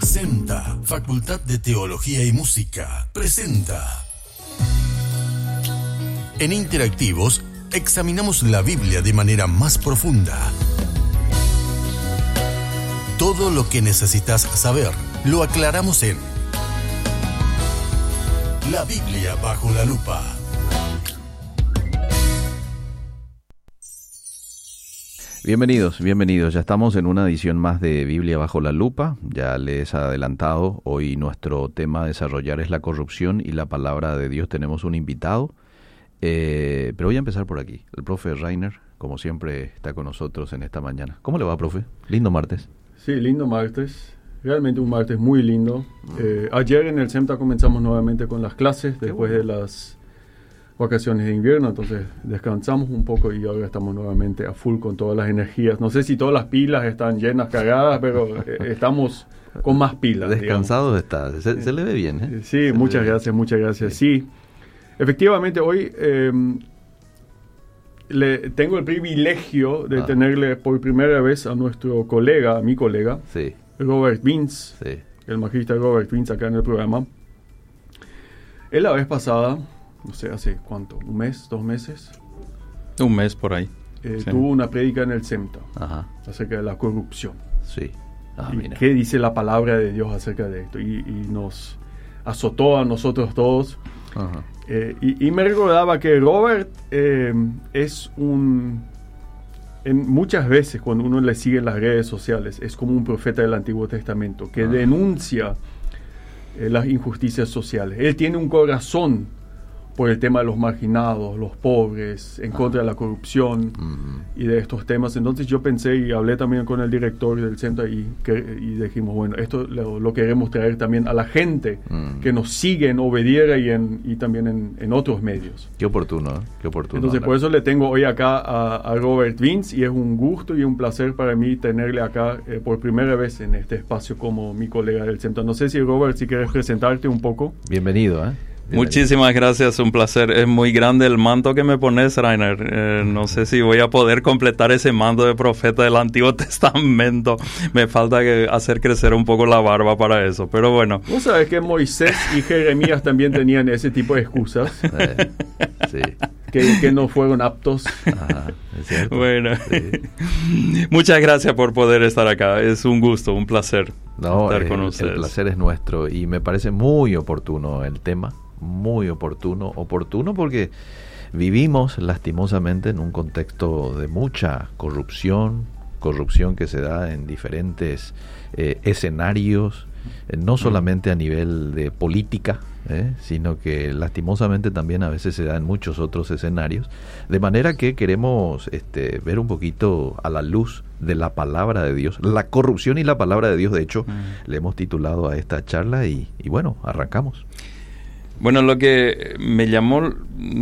CEMTA, Facultad de Teología y Música, presenta. En Interactivos, examinamos la Biblia de manera más profunda. Todo lo que necesitas saber, lo aclaramos en La Biblia bajo la lupa. Bienvenidos. Ya estamos en una edición más de Biblia bajo la lupa. Ya les he adelantado, hoy nuestro tema a desarrollar es la corrupción y la palabra de Dios. Tenemos un invitado, pero voy a empezar por aquí. El profe Rainer, como siempre, está con nosotros en esta mañana. ¿Cómo le va, profe? Lindo martes. Sí, lindo martes. Realmente un martes muy lindo. Ayer en el CEMTA comenzamos nuevamente con las clases después de las vacaciones de invierno, entonces descansamos un poco y ahora estamos nuevamente a full con todas las energías. No sé si todas las pilas están llenas, cargadas, pero estamos con más pilas. Descansado está, se le ve bien, ¿eh? Sí, muchas gracias. Sí, efectivamente hoy tengo el privilegio de tenerle por primera vez a mi colega, sí, Robert Vince, sí, el magista Robert Vince acá en el programa. Él la vez pasada, no sé, ¿hace cuánto? ¿Un mes? ¿2 meses? Un mes por ahí. Sí. Tuvo una prédica en el CEMTA acerca de la corrupción. Sí. Y ¿qué dice la palabra de Dios acerca de esto? Y nos azotó a nosotros todos. Ajá. Y me recordaba que Robert muchas veces cuando uno le sigue en las redes sociales, es como un profeta del Antiguo Testamento que denuncia las injusticias sociales. Él tiene un corazón por el tema de los marginados, los pobres, en contra de la corrupción y de estos temas. Entonces yo pensé y hablé también con el director del centro y dijimos, bueno, esto lo queremos traer también a la gente que nos sigue en Obediera y también en otros medios. Qué oportuno, ¿eh? Qué oportuno. Entonces por eso le tengo hoy acá a Robert Vince y es un gusto y un placer para mí tenerle acá por primera vez en este espacio como mi colega del centro. No sé si Robert, si quieres presentarte un poco. Bienvenido, ¿eh? Muchísimas gracias, un placer. Es muy grande el manto que me pones, Rainer. No sé si voy a poder completar ese manto de profeta del Antiguo Testamento. Me falta hacer crecer un poco la barba para eso, pero bueno. Vos sabés que Moisés y Jeremías también tenían ese tipo de excusas. Sí. Que no fueron aptos. Ajá, es cierto. Bueno, sí. Muchas gracias por poder estar acá. Es un gusto, un placer estar con ustedes. El placer es nuestro y me parece muy oportuno el tema. Muy oportuno porque vivimos lastimosamente en un contexto de mucha corrupción que se da en diferentes escenarios, no solamente a nivel de política, sino que lastimosamente también a veces se da en muchos otros escenarios, de manera que queremos ver un poquito a la luz de la palabra de Dios, la corrupción y la palabra de Dios. De hecho, le hemos titulado a esta charla y bueno, arrancamos. Bueno, lo que me llamó